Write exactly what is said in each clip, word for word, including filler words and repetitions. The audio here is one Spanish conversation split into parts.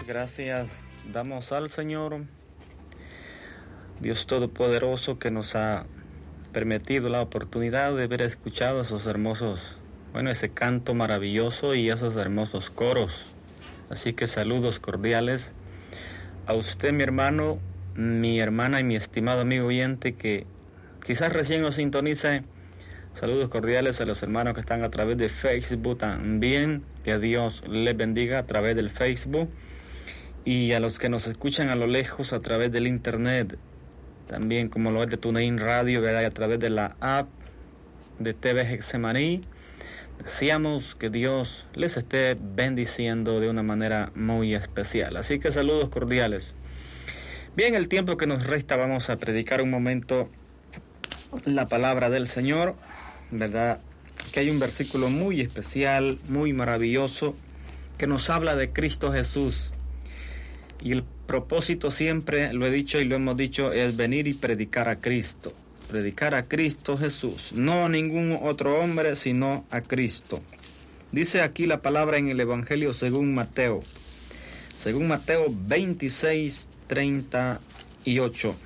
gracias damos al Señor, Dios Todopoderoso, que nos ha permitido la oportunidad de haber escuchado esos hermosos, bueno, ese canto maravilloso y esos hermosos coros. Así que saludos cordiales a usted, mi hermano, mi hermana y mi estimado amigo oyente que quizás recién nos sintonice. Saludos cordiales a los hermanos que están a través de Facebook también. Que Dios les bendiga a través del Facebook. Y a los que nos escuchan a lo lejos a través del internet. También como lo es de TuneIn Radio, ¿verdad? A través de la app de T V Getsemaní. Deseamos que Dios les esté bendiciendo de una manera muy especial. Así que saludos cordiales. Bien, el tiempo que nos resta vamos a predicar un momento la palabra del Señor, ¿verdad? Que hay un versículo muy especial, muy maravilloso, que nos habla de Cristo Jesús. Y el propósito siempre, lo he dicho y lo hemos dicho, es venir y predicar a Cristo. Predicar a Cristo Jesús, no a ningún otro hombre, sino a Cristo. Dice aquí la palabra en el Evangelio según Mateo. Según Mateo veintiséis, treinta y ocho.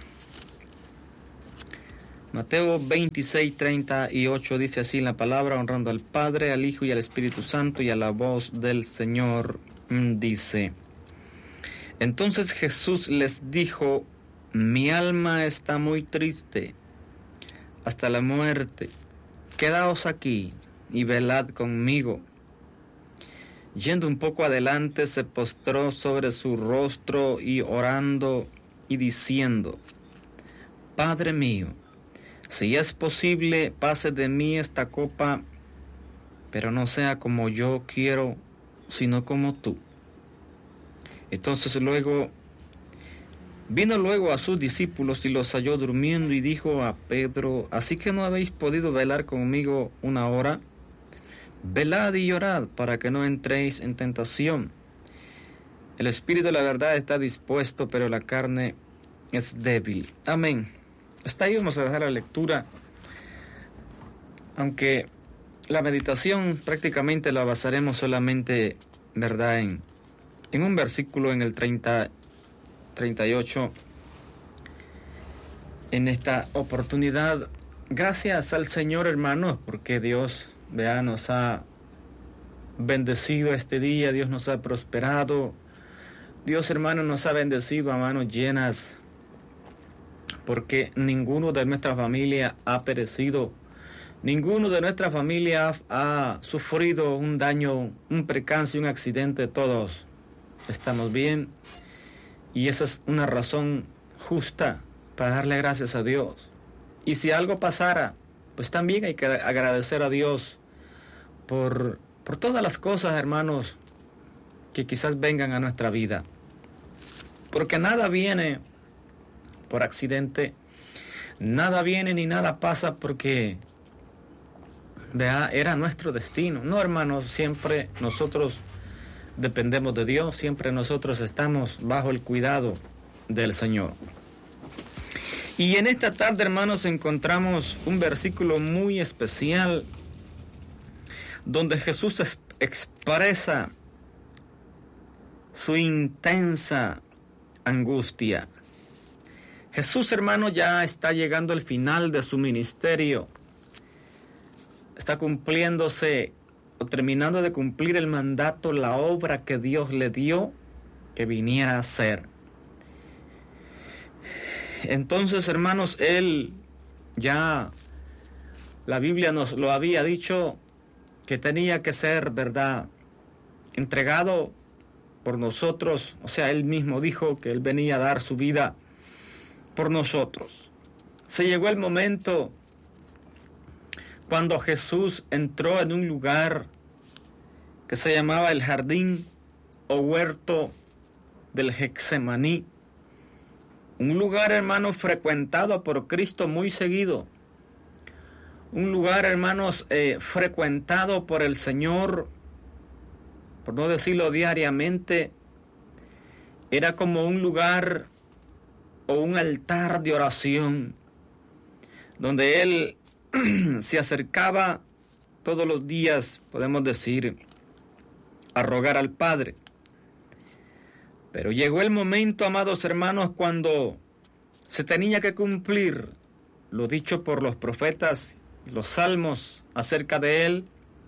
Mateo veintiséis, treinta y ocho dice así la palabra, honrando al Padre, al Hijo y al Espíritu Santo, y a la voz del Señor dice: Entonces Jesús les dijo: Mi alma está muy triste hasta la muerte. Quedaos aquí y velad conmigo. Yendo un poco adelante, se postró sobre su rostro y orando y diciendo: Padre mío, si es posible, pase de mí esta copa, pero no sea como yo quiero, sino como tú. Entonces luego vino luego a sus discípulos y los halló durmiendo, y dijo a Pedro: ¿Así que no habéis podido velar conmigo una hora? Velad y llorad para que no entréis en tentación. El espíritu de la verdad está dispuesto, pero la carne es débil. Amén. Hasta ahí vamos a dejar la lectura, aunque la meditación prácticamente la basaremos solamente, ¿verdad?, en, en un versículo, en el treinta, treinta y ocho. En esta oportunidad, gracias al Señor, hermanos, porque Dios, vea, nos ha bendecido este día, Dios nos ha prosperado, Dios, hermano, nos ha bendecido a manos llenas, porque ninguno de nuestra familia ha perecido, ninguno de nuestra familia ha, ha sufrido un daño, un percance, un accidente. Todos estamos bien, y esa es una razón justa para darle gracias a Dios. Y si algo pasara, pues también hay que agradecer a Dios por, por todas las cosas, hermanos, que quizás vengan a nuestra vida, porque nada viene por accidente, nada viene ni nada pasa porque, vea, era nuestro destino. No, hermanos, siempre nosotros dependemos de Dios, siempre nosotros estamos bajo el cuidado del Señor. Y en esta tarde, hermanos, encontramos un versículo muy especial donde Jesús es, expresa su intensa angustia. Jesús, hermano, ya está llegando al final de su ministerio. Está cumpliéndose o terminando de cumplir el mandato, la obra que Dios le dio que viniera a hacer. Entonces, hermanos, Él ya, la Biblia nos lo había dicho, que tenía que ser, ¿verdad?, entregado por nosotros. O sea, Él mismo dijo que Él venía a dar su vida por nosotros. Se llegó el momento cuando Jesús entró en un lugar que se llamaba el jardín o huerto del Getsemaní, un lugar, hermanos, frecuentado por Cristo muy seguido, un lugar, hermanos, eh, frecuentado por el Señor, por no decirlo diariamente. Era como un lugar o un altar de oración, donde Él se acercaba todos los días, podemos decir, a rogar al Padre. Pero llegó el momento, amados hermanos, cuando se tenía que cumplir lo dicho por los profetas, los salmos acerca de él.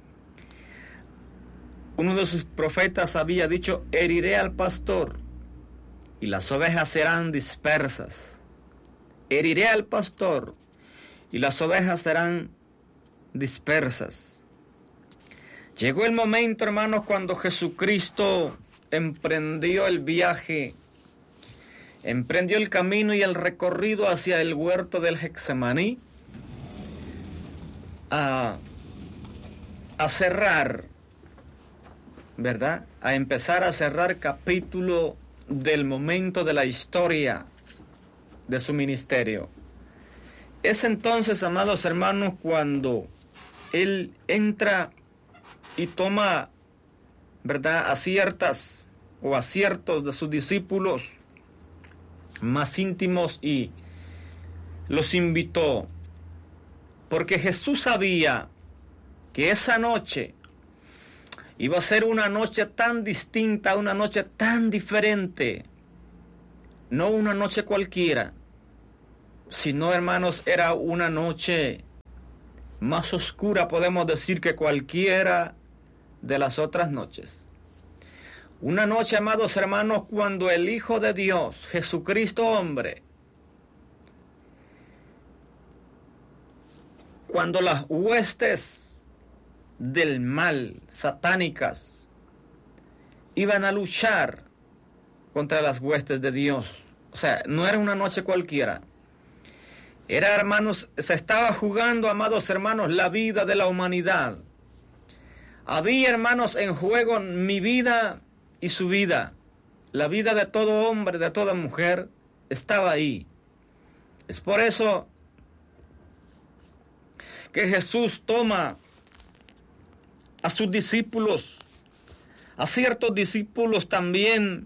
Uno de sus profetas había dicho: heriré al pastor y las ovejas serán dispersas. Heriré al pastor y las ovejas serán dispersas. Llegó el momento, hermanos, cuando Jesucristo emprendió el viaje, emprendió el camino y el recorrido hacia el huerto del Getsemaní, a, a cerrar, ¿verdad? A empezar a cerrar capítulo del momento de la historia de su ministerio. Es entonces, amados hermanos, cuando Él entra y toma, ¿verdad?, a ciertas o a ciertos de sus discípulos más íntimos y los invitó, porque Jesús sabía que esa noche iba a ser una noche tan distinta, una noche tan diferente, no una noche cualquiera, sino, hermanos, era una noche más oscura, podemos decir, que cualquiera de las otras noches. Una noche, amados hermanos, cuando el Hijo de Dios, Jesucristo hombre, cuando las huestes del mal, satánicas, iban a luchar contra las huestes de Dios. O sea, no era una noche cualquiera. Era, hermanos, se estaba jugando, amados hermanos, la vida de la humanidad. Había, hermanos, en juego mi vida y su vida. La vida de todo hombre, de toda mujer, estaba ahí. Es por eso que Jesús toma a sus discípulos, a ciertos discípulos también,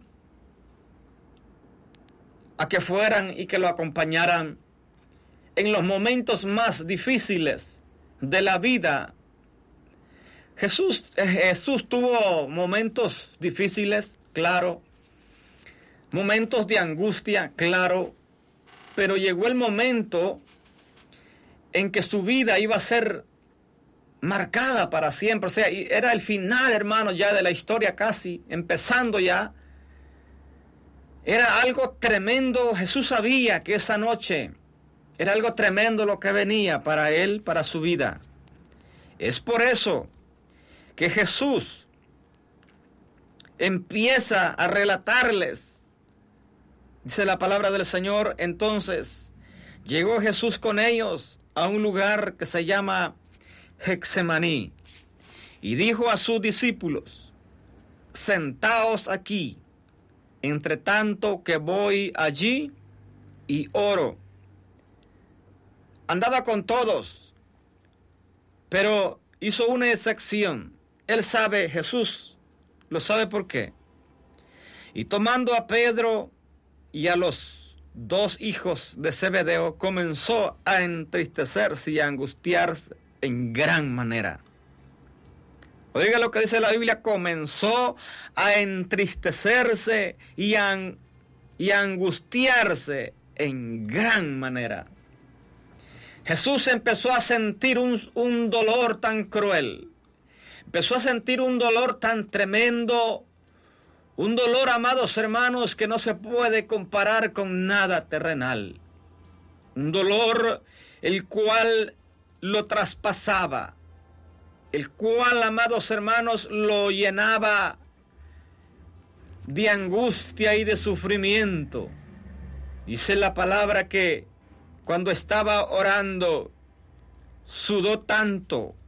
a que fueran y que lo acompañaran en los momentos más difíciles de la vida. Jesús, Jesús tuvo momentos difíciles, claro, momentos de angustia, claro, pero llegó el momento en que su vida iba a ser marcada para siempre. O sea, era el final, hermanos, ya de la historia, casi empezando ya. Era algo tremendo. Jesús sabía que esa noche era algo tremendo lo que venía para él, para su vida. Es por eso que Jesús empieza a relatarles. Dice la palabra del Señor: entonces llegó Jesús con ellos a un lugar que se llama Getsemaní, y dijo a sus discípulos: sentaos aquí, entre tanto que voy allí y oro. Andaba con todos, pero hizo una excepción. Él sabe, Jesús lo sabe por qué. Y tomando a Pedro y a los dos hijos de Zebedeo, comenzó a entristecerse y a angustiarse en gran manera. Oiga lo que dice la Biblia: comenzó a entristecerse y a, y a angustiarse en gran manera. Jesús empezó a sentir un, un dolor tan cruel, empezó a sentir un dolor tan tremendo, un dolor, amados hermanos, que no se puede comparar con nada terrenal. Un dolor el cual lo traspasaba, el cual, amados hermanos, lo llenaba de angustia y de sufrimiento. Dice la palabra que cuando estaba orando, sudó tanto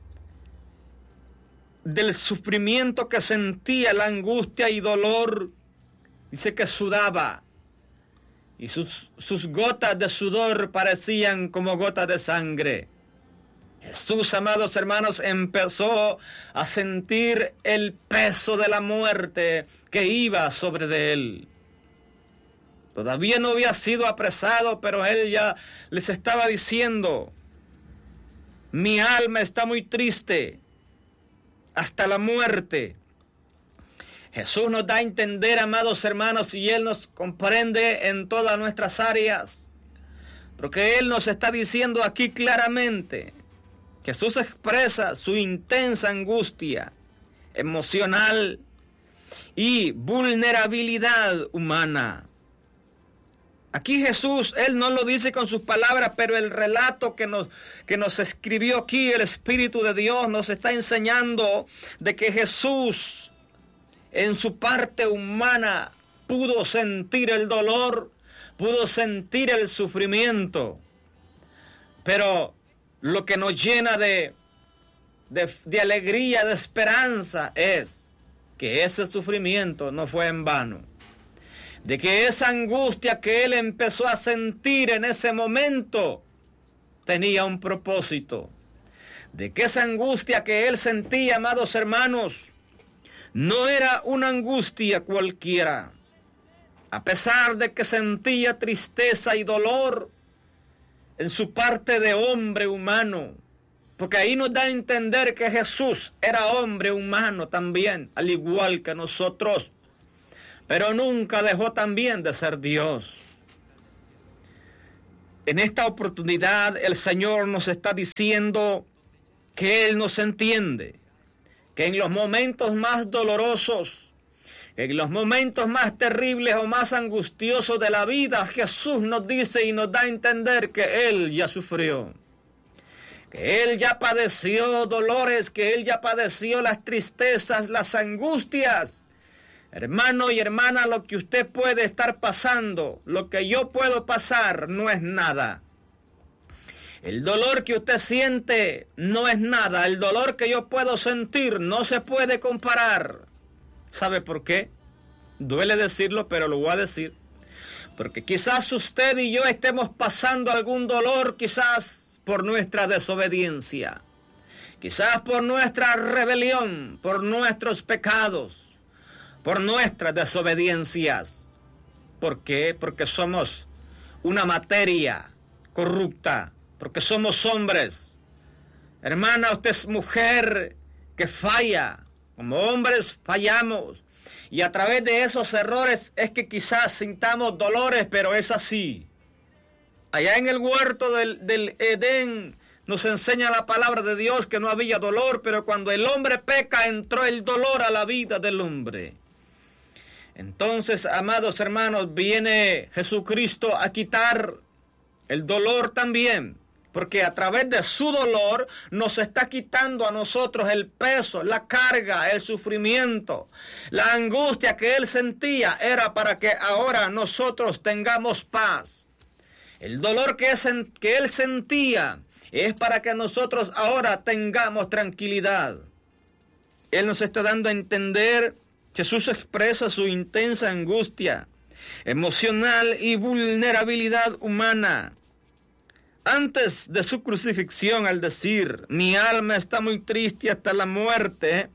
del sufrimiento que sentía, la angustia y dolor. Dice que sudaba, y sus, sus gotas de sudor parecían como gotas de sangre. Jesús, amados hermanos, empezó a sentir el peso de la muerte que iba sobre de él. Todavía no había sido apresado, pero él ya les estaba diciendo: mi alma está muy triste hasta la muerte. Jesús nos da a entender, amados hermanos, y Él nos comprende en todas nuestras áreas, porque Él nos está diciendo aquí claramente. Jesús expresa su intensa angustia emocional y vulnerabilidad humana. Aquí Jesús, Él no lo dice con sus palabras, pero el relato que nos, que nos escribió aquí el Espíritu de Dios nos está enseñando de que Jesús en su parte humana pudo sentir el dolor, pudo sentir el sufrimiento. Pero lo que nos llena de, de, de alegría, de esperanza es que ese sufrimiento no fue en vano. De que esa angustia que él empezó a sentir en ese momento tenía un propósito. De que esa angustia que él sentía, amados hermanos, no era una angustia cualquiera. A pesar de que sentía tristeza y dolor en su parte de hombre humano, porque ahí nos da a entender que Jesús era hombre humano también, al igual que nosotros. Pero nunca dejó también de ser Dios. En esta oportunidad el Señor nos está diciendo que Él nos entiende, que en los momentos más dolorosos, en los momentos más terribles o más angustiosos de la vida, Jesús nos dice y nos da a entender que Él ya sufrió, que Él ya padeció dolores, que Él ya padeció las tristezas, las angustias. Hermano y hermana, lo que usted puede estar pasando, lo que yo puedo pasar, no es nada. El dolor que usted siente no es nada. El dolor que yo puedo sentir no se puede comparar. ¿Sabe por qué? Duele decirlo, pero lo voy a decir. Porque quizás usted y yo estemos pasando algún dolor, quizás por nuestra desobediencia, quizás por nuestra rebelión, por nuestros pecados, por nuestras desobediencias. ¿Por qué? Porque somos una materia corrupta, porque somos hombres. Hermana, usted es mujer que falla, como hombres fallamos, y a través de esos errores es que quizás sintamos dolores, pero es así. Allá en el huerto del, del Edén nos enseña la palabra de Dios que no había dolor, pero cuando el hombre peca entró el dolor a la vida del hombre. Entonces, amados hermanos, viene Jesucristo a quitar el dolor también, porque a través de su dolor nos está quitando a nosotros el peso, la carga, el sufrimiento, la angustia que él sentía era para que ahora nosotros tengamos paz. El dolor que, es, que él sentía es para que nosotros ahora tengamos tranquilidad. Él nos está dando a entender. Jesús expresa su intensa angustia emocional y vulnerabilidad humana. Antes de su crucifixión, al decir, mi alma está muy triste hasta la muerte,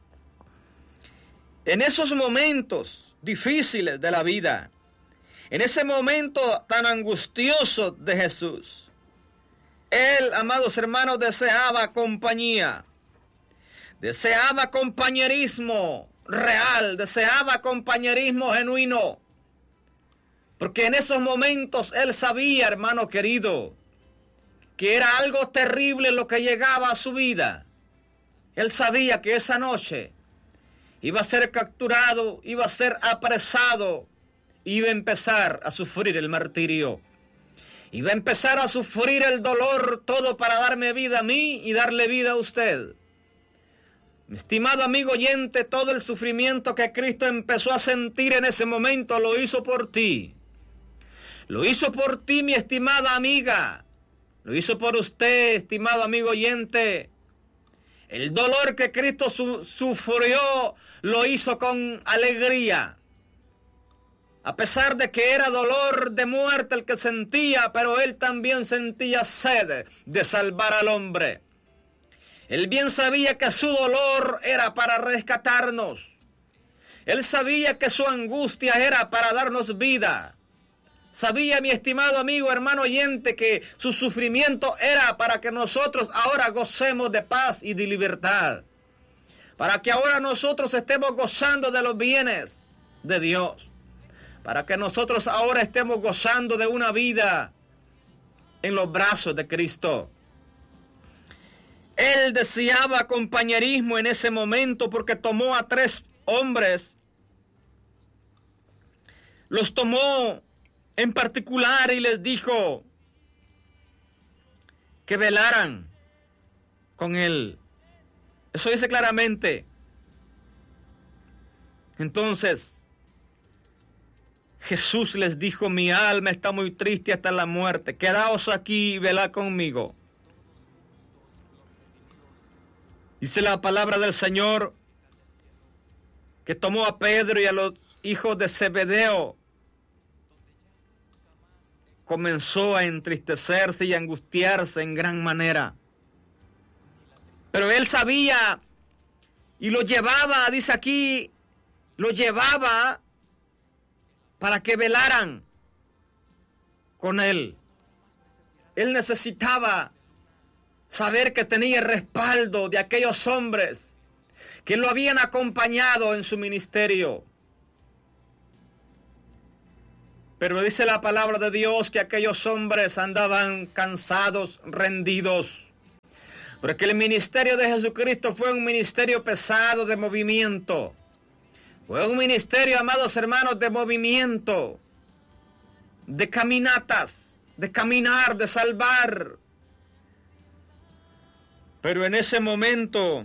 en esos momentos difíciles de la vida, en ese momento tan angustioso de Jesús, él, amados hermanos, deseaba compañía, deseaba compañerismo real, deseaba compañerismo genuino, porque en esos momentos él sabía, hermano querido, que era algo terrible lo que llegaba a su vida. Él sabía que esa noche iba a ser capturado, iba a ser apresado, iba a empezar a sufrir el martirio, iba a empezar a sufrir el dolor, todo para darme vida a mí y darle vida a usted. Mi estimado amigo oyente, todo el sufrimiento que Cristo empezó a sentir en ese momento lo hizo por ti. Lo hizo por ti, mi estimada amiga. Lo hizo por usted, estimado amigo oyente. El dolor que Cristo su- sufrió lo hizo con alegría. A pesar de que era dolor de muerte el que sentía, pero él también sentía sed de salvar al hombre. Él bien sabía que su dolor era para rescatarnos. Él sabía que su angustia era para darnos vida. Sabía, mi estimado amigo, hermano oyente, que su sufrimiento era para que nosotros ahora gocemos de paz y de libertad. para que ahora nosotros estemos gozando de los bienes de Dios, para que nosotros ahora estemos gozando de una vida en los brazos de Cristo. Él deseaba compañerismo en ese momento porque tomó a tres hombres, los tomó en particular y les dijo que velaran con él. Eso dice claramente. Entonces, Jesús les dijo: mi alma está muy triste hasta la muerte. Quedaos aquí y velad conmigo. Dice la palabra del Señor que tomó a Pedro y a los hijos de Zebedeo. Comenzó a entristecerse y a angustiarse en gran manera. Pero él sabía y lo llevaba, dice aquí, lo llevaba para que velaran con él. Él necesitaba saber que tenía el respaldo de aquellos hombres que lo habían acompañado en su ministerio. Pero dice la palabra de Dios que aquellos hombres andaban cansados, rendidos. Porque el ministerio de Jesucristo fue un ministerio pesado de movimiento. Fue un ministerio, amados hermanos, de movimiento, de caminatas, de caminar, de salvar. Pero en ese momento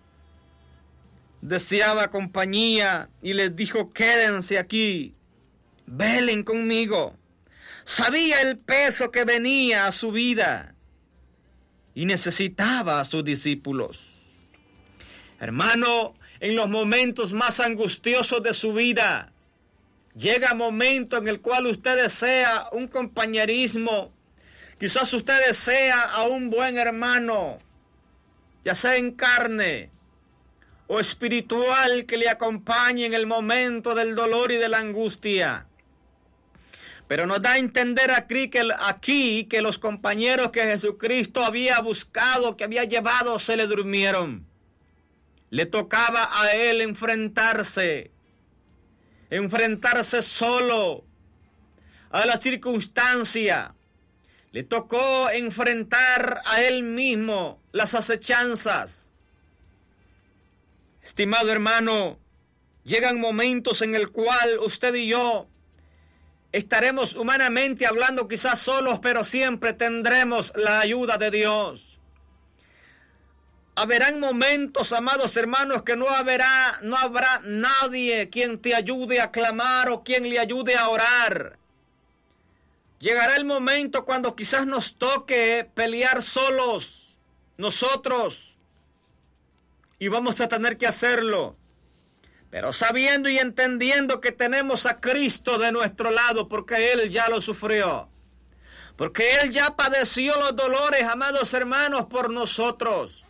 deseaba compañía y les dijo: quédense aquí, velen conmigo. Sabía el peso que venía a su vida y necesitaba a sus discípulos. Hermano, en los momentos más angustiosos de su vida, llega momento en el cual usted desea un compañerismo. Quizás usted desea a un buen hermano, ya sea en carne o espiritual, que le acompañe en el momento del dolor y de la angustia. Pero nos da a entender aquí que, aquí que los compañeros que Jesucristo había buscado, que había llevado, se le durmieron. Le tocaba a él enfrentarse, enfrentarse solo a la circunstancia. Le tocó enfrentar a él mismo las acechanzas. Estimado hermano, llegan momentos en el cual usted y yo estaremos humanamente hablando quizás solos, pero siempre tendremos la ayuda de Dios. Habrán momentos, amados hermanos, que no habrá, no habrá nadie quien te ayude a clamar o quien le ayude a orar. Llegará el momento cuando quizás nos toque pelear solos, nosotros, y vamos a tener que hacerlo. Pero sabiendo y entendiendo que tenemos a Cristo de nuestro lado, porque Él ya lo sufrió. Porque Él ya padeció los dolores, amados hermanos, por nosotros.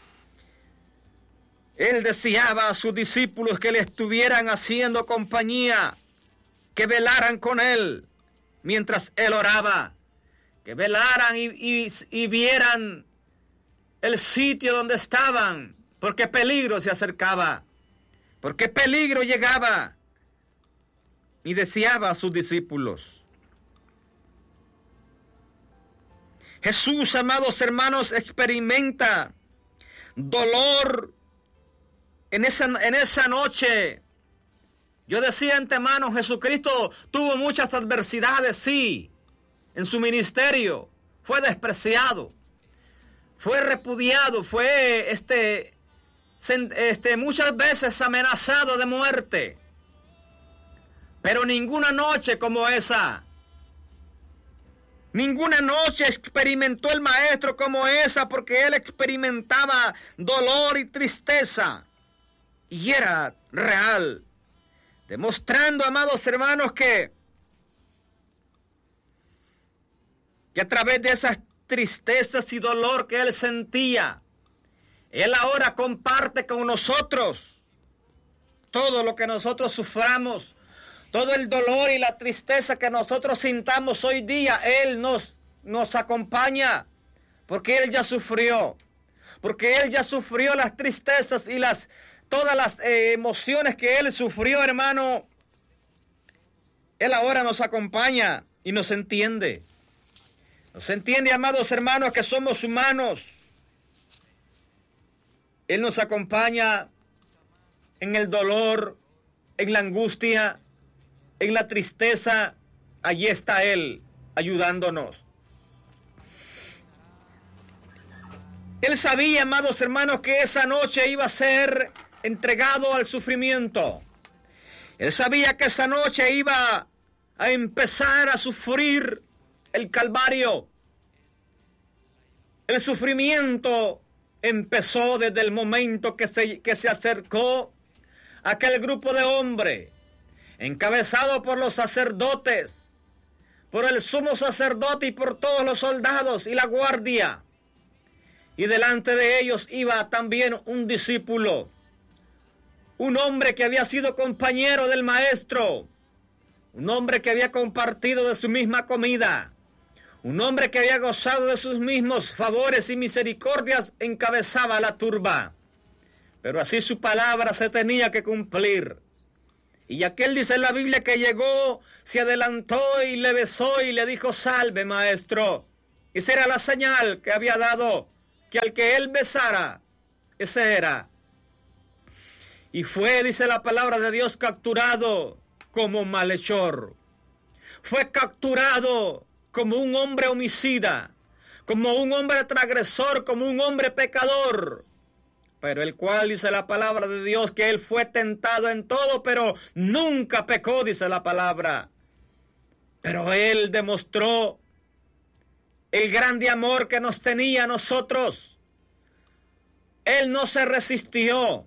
Él deseaba a sus discípulos que le estuvieran haciendo compañía, que velaran con Él mientras Él oraba, que velaran y, y, y vieran el sitio donde estaban, porque peligro se acercaba. Porque peligro llegaba, y deseaba a sus discípulos. Jesús, amados hermanos, experimenta dolor en esa, en esa noche. Yo decía antemano, Jesucristo tuvo muchas adversidades, sí, en su ministerio. Fue despreciado, fue repudiado, fue este... Este, muchas veces amenazado de muerte, pero ninguna noche como esa, ninguna noche experimentó el maestro como esa, porque él experimentaba dolor y tristeza, y era real, demostrando, amados hermanos, que, que a través de esas tristezas y dolor que él sentía, Él ahora comparte con nosotros todo lo que nosotros suframos, todo el dolor y la tristeza que nosotros sintamos hoy día. Él nos, nos acompaña, porque Él ya sufrió, porque Él ya sufrió las tristezas y las todas las eh, emociones que Él sufrió, hermano, Él ahora nos acompaña y nos entiende. Nos entiende, amados hermanos, que somos humanos. Él nos acompaña en el dolor, en la angustia, en la tristeza. Allí está Él ayudándonos. Él sabía, amados hermanos, que esa noche iba a ser entregado al sufrimiento. Él sabía que esa noche iba a empezar a sufrir el Calvario. El sufrimiento empezó desde el momento que se, que se acercó aquel grupo de hombres, encabezado por los sacerdotes, por el sumo sacerdote y por todos los soldados y la guardia. Y delante de ellos iba también un discípulo, un hombre que había sido compañero del maestro, un hombre que había compartido de su misma comida, un hombre que había gozado de sus mismos favores y misericordias, encabezaba la turba. Pero así su palabra se tenía que cumplir. Y aquel, dice en la Biblia, que llegó, se adelantó y le besó y le dijo: salve, maestro. Esa era la señal que había dado, que al que él besara, ese era. Y fue, dice la palabra de Dios, capturado como malhechor. Fue capturado como un hombre homicida, como un hombre transgresor, como un hombre pecador. Pero el cual, dice la palabra de Dios, que él fue tentado en todo, pero nunca pecó, dice la palabra. Pero él demostró el grande amor que nos tenía a nosotros. Él no se resistió.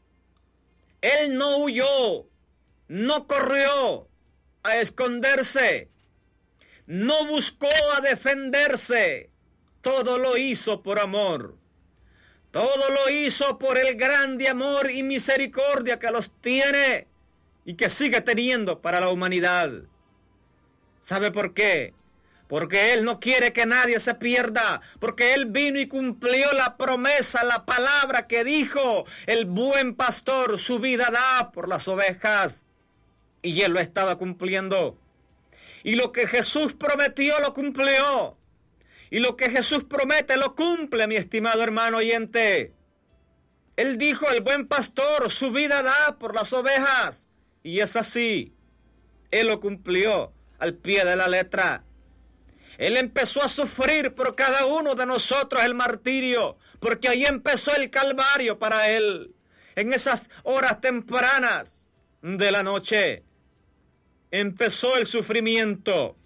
Él no huyó. No corrió a esconderse. No buscó a defenderse. Todo lo hizo por amor. Todo lo hizo por el grande amor y misericordia que los tiene y que sigue teniendo para la humanidad. ¿Sabe por qué? Porque Él no quiere que nadie se pierda, porque Él vino y cumplió la promesa, la palabra que dijo: el buen pastor su vida da por las ovejas. Y Él lo estaba cumpliendo. Y lo que Jesús prometió lo cumplió. Y lo que Jesús promete lo cumple, mi estimado hermano oyente. Él dijo: el buen pastor su vida da por las ovejas. Y es así. Él lo cumplió al pie de la letra. Él empezó a sufrir por cada uno de nosotros el martirio, porque ahí empezó el Calvario para Él. En esas horas tempranas de la noche empezó el sufrimiento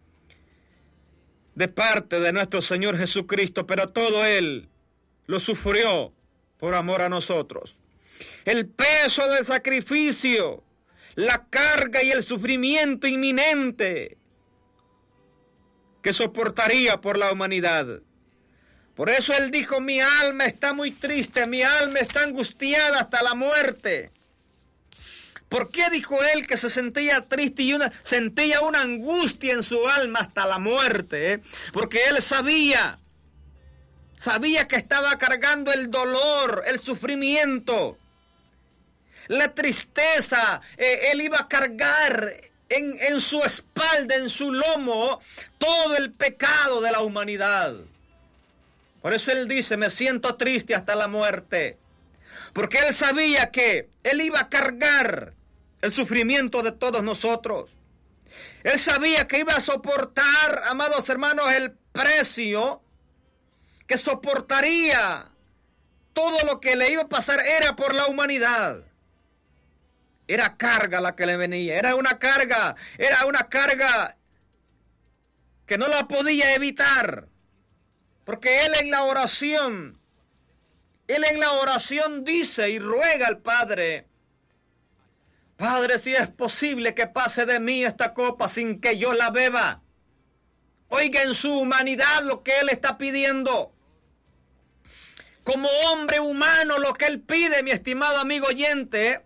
de parte de nuestro Señor Jesucristo, pero todo Él lo sufrió por amor a nosotros. El peso del sacrificio, la carga y el sufrimiento inminente que soportaría por la humanidad. Por eso Él dijo: mi alma está muy triste, mi alma está angustiada hasta la muerte. ¿Por qué dijo Él que se sentía triste y una, sentía una angustia en su alma hasta la muerte? ¿eh? Porque Él sabía, sabía que estaba cargando el dolor, el sufrimiento, la tristeza. Eh, él iba a cargar en, en su espalda, en su lomo, todo el pecado de la humanidad. Por eso Él dice: me siento triste hasta la muerte. Porque Él sabía que Él iba a cargar el sufrimiento de todos nosotros. Él sabía que iba a soportar, amados hermanos, el precio, que soportaría todo lo que le iba a pasar. Era por la humanidad. Era carga la que le venía. Era una carga, era una carga que no la podía evitar. Porque Él en la oración, Él en la oración dice y ruega al Padre: Padre, si es posible que pase de mí esta copa sin que yo la beba. Oiga en su humanidad lo que Él está pidiendo. Como hombre humano lo que Él pide, mi estimado amigo oyente.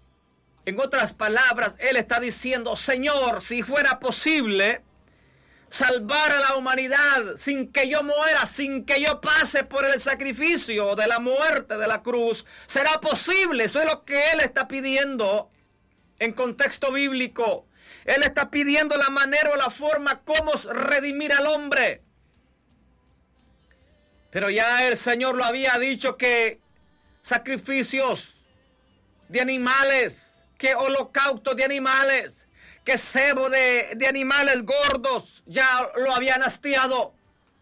En otras palabras, Él está diciendo: Señor, si fuera posible, salvar a la humanidad sin que yo muera, sin que yo pase por el sacrificio de la muerte de la cruz, será posible. Eso es lo que Él está pidiendo en contexto bíblico. Él está pidiendo la manera o la forma como redimir al hombre. Pero ya el Señor lo había dicho que sacrificios de animales, que holocaustos de animales, que cebo de, de animales gordos, ya lo habían hastiado.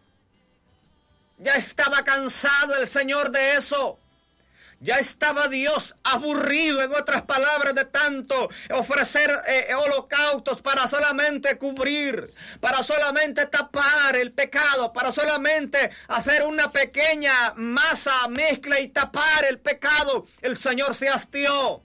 Ya estaba cansado el Señor de eso. Ya estaba Dios aburrido, en otras palabras, de tanto ofrecer eh, holocaustos para solamente cubrir, para solamente tapar el pecado, para solamente hacer una pequeña masa, mezcla y tapar el pecado. El Señor se hastió.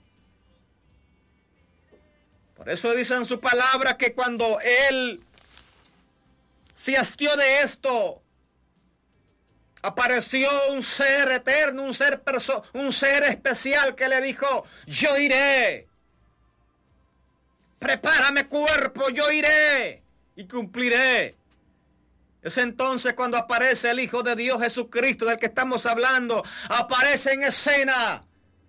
Por eso dice en su palabra que cuando Él se hastió de esto, apareció un ser eterno, un ser perso- un ser especial que le dijo: yo iré, prepárame cuerpo, yo iré y cumpliré. Es entonces cuando aparece el Hijo de Dios Jesucristo, del que estamos hablando, aparece en escena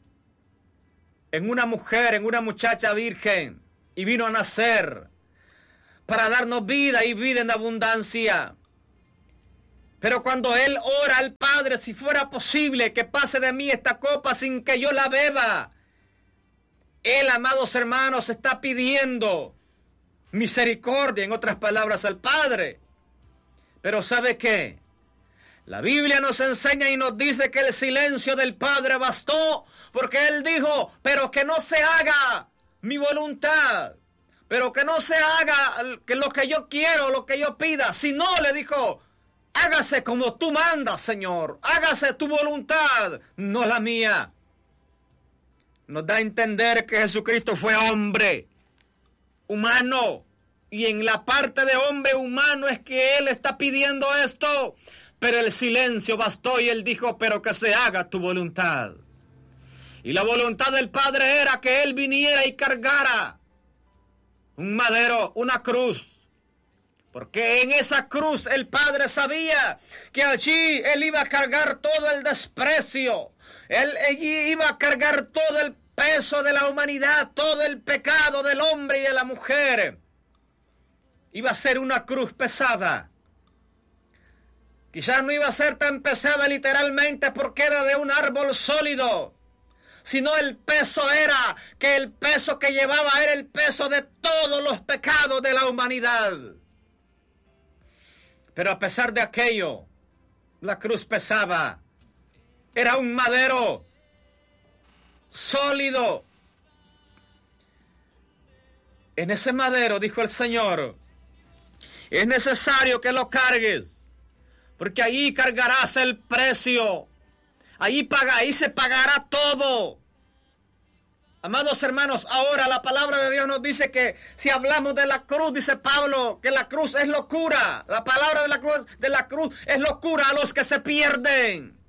en una mujer, en una muchacha virgen, y vino a nacer para darnos vida y vida en abundancia. Pero cuando Él ora al Padre, si fuera posible que pase de mí esta copa sin que yo la beba, Él, amados hermanos, está pidiendo misericordia, en otras palabras, al Padre. Pero ¿sabe qué? La Biblia nos enseña y nos dice que el silencio del Padre bastó, porque Él dijo: pero que no se haga mi voluntad, pero que no se haga que lo que yo quiero, lo que yo pida, sino, le dijo, hágase como tú mandas, Señor, hágase tu voluntad, no la mía. Nos da a entender que Jesucristo fue hombre, humano, y en la parte de hombre humano es que Él está pidiendo esto, pero el silencio bastó y Él dijo: pero que se haga tu voluntad. Y la voluntad del Padre era que Él viniera y cargara un madero, una cruz. Porque en esa cruz el Padre sabía que allí Él iba a cargar todo el desprecio. Él allí iba a cargar todo el peso de la humanidad, todo el pecado del hombre y de la mujer. Iba a ser una cruz pesada. Quizás no iba a ser tan pesada literalmente porque era de un árbol sólido, sino el peso era que el peso que llevaba era el peso de todos los pecados de la humanidad. Pero a pesar de aquello, la cruz pesaba. Era un madero sólido. En ese madero, dijo el Señor, es necesario que lo cargues, porque ahí cargarás el precio. Ahí, paga, ahí se pagará todo. Amados hermanos, ahora la palabra de Dios nos dice que si hablamos de la cruz, dice Pablo, que la cruz es locura. La palabra de la cruz, de la cruz es locura a los que se pierden.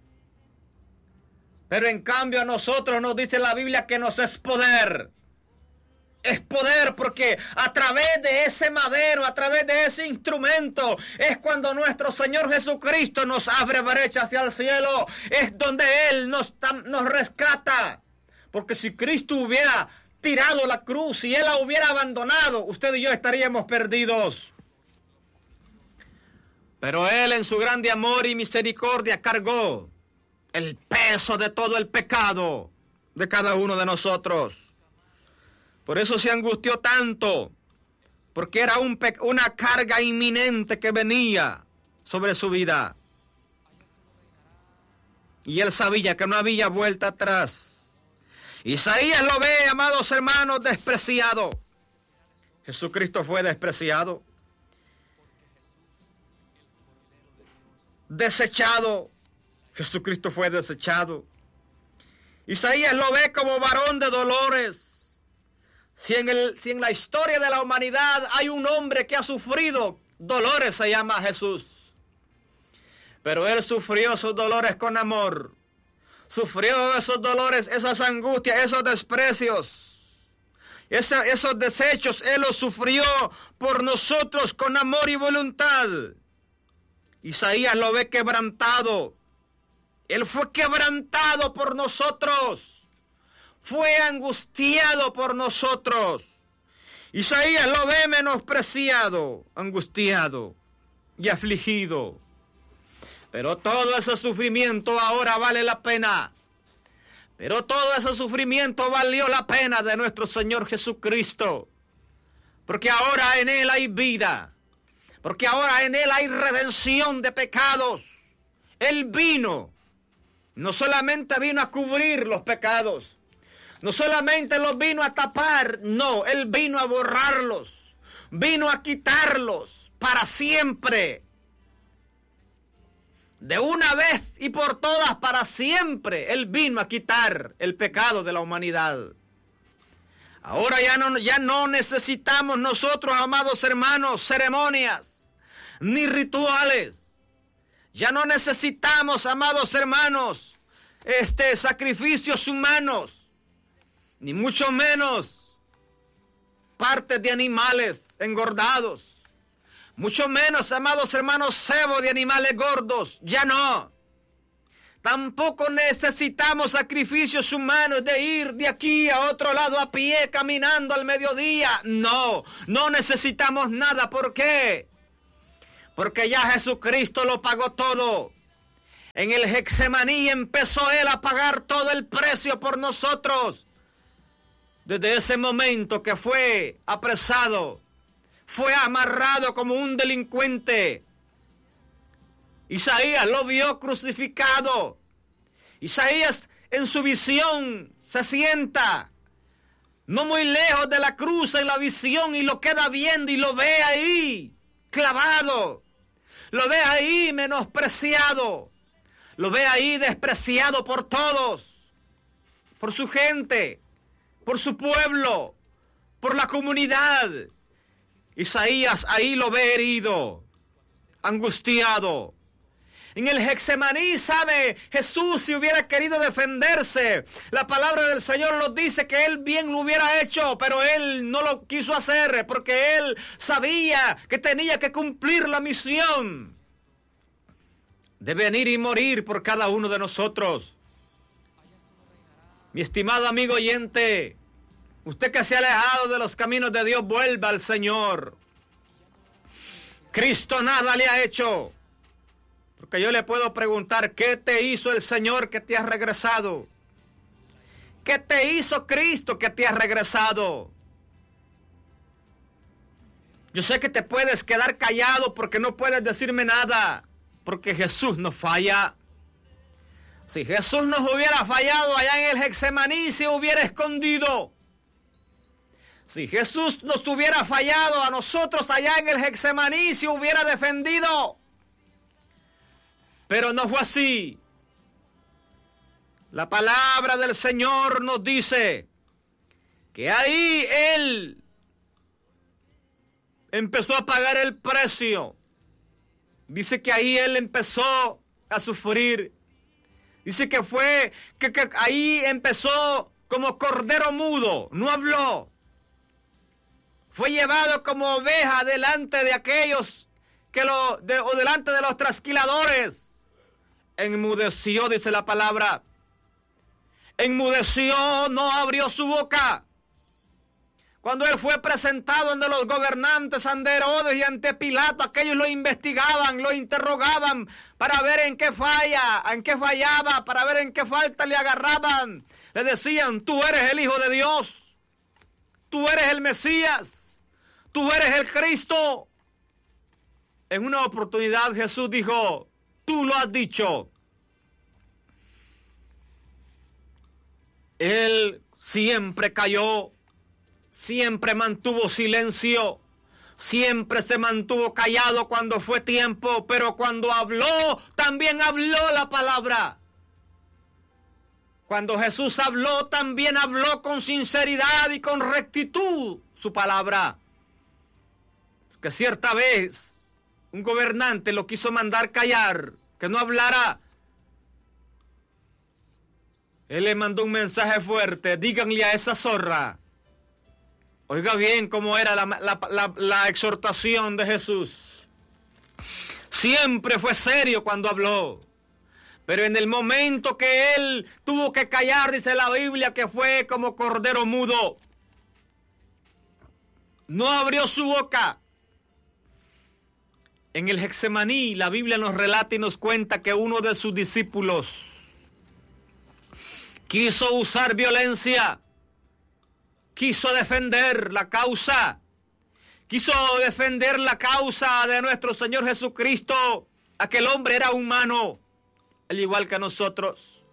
Pero en cambio a nosotros nos dice la Biblia que nos es poder. Es poder porque a través de ese madero, a través de ese instrumento, es cuando nuestro Señor Jesucristo nos abre brecha hacia el cielo. Es donde Él nos, nos rescata. Porque si Cristo hubiera tirado la cruz, si Él la hubiera abandonado, usted y yo estaríamos perdidos. Pero Él en su grande amor y misericordia cargó el peso de todo el pecado de cada uno de nosotros. Por eso se angustió tanto, porque era un pe- una carga inminente que venía sobre su vida. Y Él sabía que no había vuelta atrás. Isaías lo ve, amados hermanos, despreciado. Jesucristo fue despreciado, desechado. Jesucristo fue desechado. Isaías lo ve como varón de dolores. Si en, el, si en la historia de la humanidad hay un hombre que ha sufrido dolores, se llama Jesús. Pero Él sufrió esos dolores con amor. Sufrió esos dolores, esas angustias, esos desprecios. Esa, esos desechos Él los sufrió por nosotros con amor y voluntad. Isaías lo ve quebrantado. Él fue quebrantado por nosotros. Fue angustiado por nosotros. Isaías lo ve menospreciado, angustiado y afligido. Pero todo ese sufrimiento ahora vale la pena. Pero todo ese sufrimiento valió la pena de nuestro Señor Jesucristo. Porque ahora en Él hay vida. Porque ahora en Él hay redención de pecados. Él vino. No solamente vino a cubrir los pecados. No solamente los vino a tapar. No, Él vino a borrarlos. Vino a quitarlos para siempre. De una vez y por todas, para siempre, Él vino a quitar el pecado de la humanidad. Ahora ya no, ya no necesitamos nosotros, amados hermanos, ceremonias ni rituales. Ya no necesitamos, amados hermanos, este, sacrificios humanos, ni mucho menos partes de animales engordados. Mucho menos, amados hermanos, cebo de animales gordos. Ya no. Tampoco necesitamos sacrificios humanos de ir de aquí a otro lado a pie, caminando al mediodía. No, no necesitamos nada. ¿Por qué? Porque ya Jesucristo lo pagó todo. En el Getsemaní empezó Él a pagar todo el precio por nosotros. Desde ese momento que fue apresado, fue amarrado como un delincuente. Isaías lo vio crucificado. Isaías en su visión se sienta no muy lejos de la cruz en la visión y lo queda viendo y lo ve ahí clavado. Lo ve ahí menospreciado. Lo ve ahí despreciado por todos. Por su gente. Por su pueblo. Por la comunidad. Isaías ahí lo ve herido, angustiado. En el Getsemaní, ¿sabe? Jesús, si hubiera querido defenderse, la palabra del Señor nos dice que Él bien lo hubiera hecho, pero Él no lo quiso hacer porque Él sabía que tenía que cumplir la misión de venir y morir por cada uno de nosotros. Mi estimado amigo oyente, usted que se ha alejado de los caminos de Dios, vuelva al Señor. Cristo nada le ha hecho. Porque yo le puedo preguntar, ¿qué te hizo el Señor que te has regresado? ¿Qué te hizo Cristo que te has regresado? Yo sé que te puedes quedar callado porque no puedes decirme nada. Porque Jesús no falla. Si Jesús nos hubiera fallado allá en el Getsemaní, se hubiera escondido. Si Jesús nos hubiera fallado a nosotros allá en el Getsemaní, se hubiera defendido. Pero no fue así. La palabra del Señor nos dice que ahí Él empezó a pagar el precio. Dice que ahí Él empezó a sufrir. Dice que fue, que, que ahí empezó como cordero mudo, no habló. Fue llevado como oveja delante de aquellos que lo, de, o delante de los trasquiladores. Enmudeció, dice la palabra. Enmudeció, no abrió su boca. Cuando Él fue presentado ante los gobernantes, ante Herodes y ante Pilato, aquellos lo investigaban, lo interrogaban para ver en qué falla, en qué fallaba, para ver en qué falta le agarraban. Le decían, tú eres el Hijo de Dios, tú eres el Mesías, tú eres el Cristo. En una oportunidad Jesús dijo, tú lo has dicho. Él siempre calló. Siempre mantuvo silencio, siempre se mantuvo callado cuando fue tiempo, pero cuando habló, también habló la palabra. Cuando Jesús habló, también habló con sinceridad y con rectitud su palabra. Que cierta vez un gobernante lo quiso mandar callar, que no hablara. Él le mandó un mensaje fuerte, díganle a esa zorra Oiga bien cómo era la, la, la, la exhortación de Jesús. Siempre fue serio cuando habló. Pero en el momento que él tuvo que callar, dice la Biblia, que fue como cordero mudo. No abrió su boca. En el Getsemaní, la Biblia nos relata y nos cuenta que uno de sus discípulos quiso usar violencia, quiso defender la causa, quiso defender la causa de nuestro Señor Jesucristo. Aquel hombre era humano, al igual que nosotros.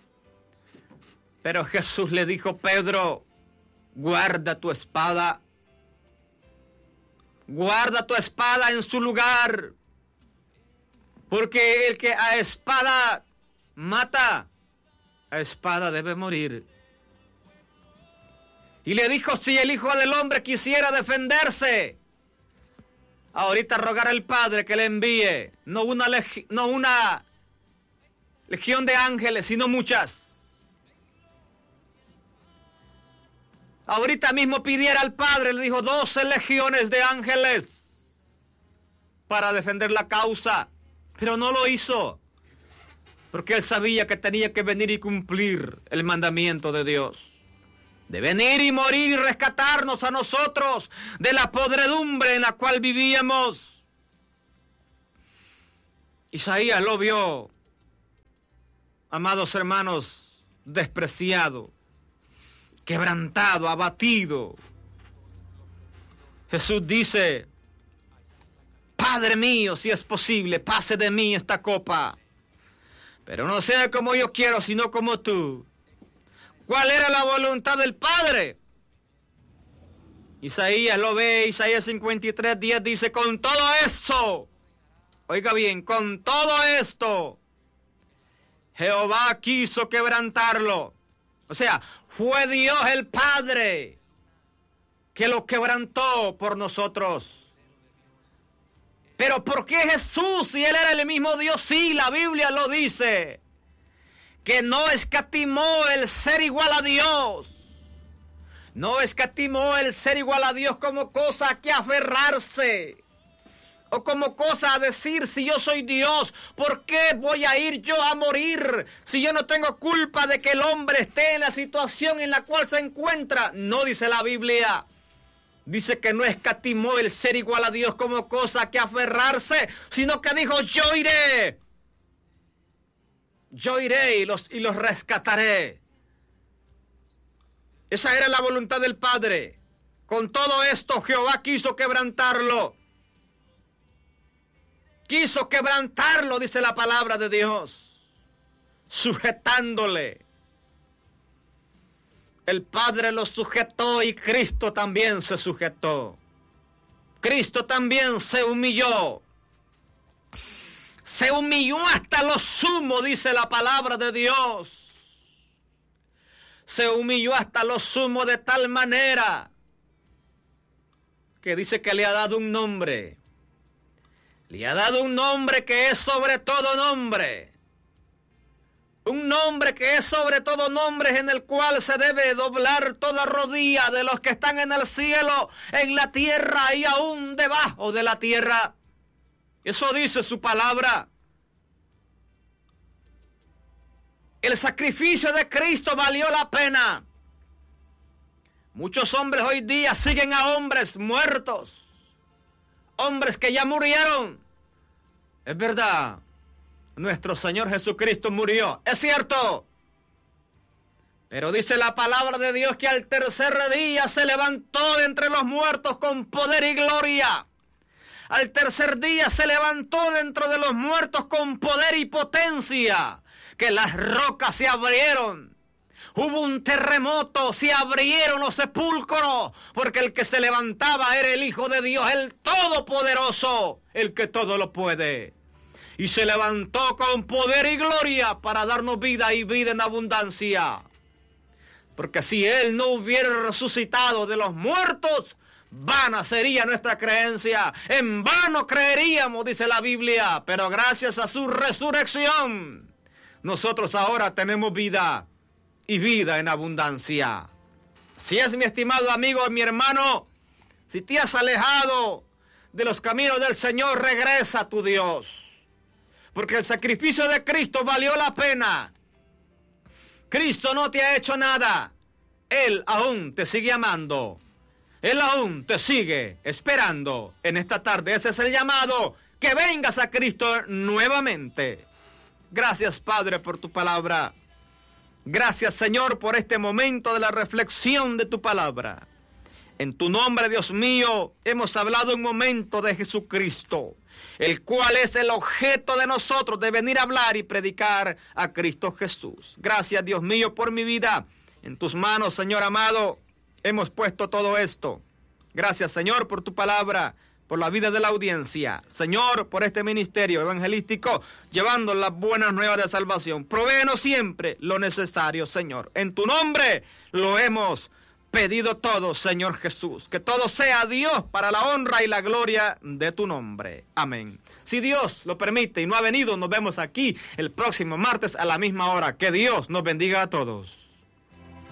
Pero Jesús le dijo: Pedro, guarda tu espada. Guarda tu espada en su lugar, porque el que a espada mata, a espada debe morir. Y le dijo: si el Hijo del Hombre quisiera defenderse, ahorita rogar al Padre que le envíe, no una, legi- no una legión de ángeles, sino muchas. Ahorita mismo pidiera al Padre, le dijo, doce legiones de ángeles para defender la causa. Pero no lo hizo, porque él sabía que tenía que venir y cumplir el mandamiento de Dios. De venir y morir y rescatarnos a nosotros de la podredumbre en la cual vivíamos. Isaías lo vio, amados hermanos, despreciado, quebrantado, abatido. Jesús dice: Padre mío, si es posible, pase de mí esta copa, pero no sea como yo quiero, sino como tú. ¿Cuál era la voluntad del Padre? Isaías lo ve, Isaías cincuenta y tres, diez dice: con todo esto, oiga bien, con todo esto, Jehová quiso quebrantarlo. O sea, fue Dios el Padre que lo quebrantó por nosotros. Pero ¿por qué Jesús, si Él era el mismo Dios? Sí, la Biblia lo dice, que no escatimó el ser igual a Dios. No escatimó el ser igual a Dios como cosa a que aferrarse, o como cosa a decir: si yo soy Dios, ¿por qué voy a ir yo a morir si yo no tengo culpa de que el hombre esté en la situación en la cual se encuentra? No dice la Biblia. Dice que no escatimó el ser igual a Dios como cosa a que aferrarse, sino que dijo: yo iré. Yo iré y los, y los rescataré. Esa era la voluntad del Padre. Con todo esto, Jehová quiso quebrantarlo. Quiso quebrantarlo, dice la palabra de Dios, sujetándole. El Padre lo sujetó y Cristo también se sujetó. Cristo también se humilló. Se humilló hasta lo sumo, dice la palabra de Dios. Se humilló hasta lo sumo de tal manera que dice que le ha dado un nombre. Le ha dado un nombre que es sobre todo nombre. Un nombre que es sobre todo nombre, en el cual se debe doblar toda rodilla de los que están en el cielo, en la tierra y aún debajo de la tierra. Eso dice su palabra. El sacrificio de Cristo valió la pena. Muchos hombres hoy día siguen a hombres muertos, hombres que ya murieron. Es verdad, nuestro Señor Jesucristo murió, es cierto. Pero dice la palabra de Dios que al tercer día se levantó de entre los muertos con poder y gloria. Al tercer día se levantó dentro de los muertos con poder y potencia, que las rocas se abrieron. Hubo un terremoto, se abrieron los sepulcros, porque el que se levantaba era el Hijo de Dios, el Todopoderoso, el que todo lo puede. Y se levantó con poder y gloria para darnos vida y vida en abundancia. Porque si Él no hubiera resucitado de los muertos, vana sería nuestra creencia. En vano creeríamos, dice la Biblia. Pero gracias a su resurrección, nosotros ahora tenemos vida y vida en abundancia. Si es mi estimado amigo, mi hermano, si te has alejado de los caminos del Señor, regresa a tu Dios. Porque el sacrificio de Cristo valió la pena. Cristo no te ha hecho nada. Él aún te sigue amando. Él aún te sigue esperando en esta tarde. Ese es el llamado. Que vengas a Cristo nuevamente. Gracias, Padre, por tu palabra. Gracias, Señor, por este momento de la reflexión de tu palabra. En tu nombre, Dios mío, hemos hablado un momento de Jesucristo, el cual es el objeto de nosotros de venir a hablar y predicar a Cristo Jesús. Gracias, Dios mío, por mi vida. En tus manos, Señor amado, hemos puesto todo esto. Gracias, Señor, por tu palabra, por la vida de la audiencia. Señor, por este ministerio evangelístico, llevando las buenas nuevas de salvación. Provéenos siempre lo necesario, Señor. En tu nombre lo hemos pedido todo, Señor Jesús. Que todo sea Dios para la honra y la gloria de tu nombre. Amén. Si Dios lo permite y no ha venido, nos vemos aquí el próximo martes a la misma hora. Que Dios nos bendiga a todos.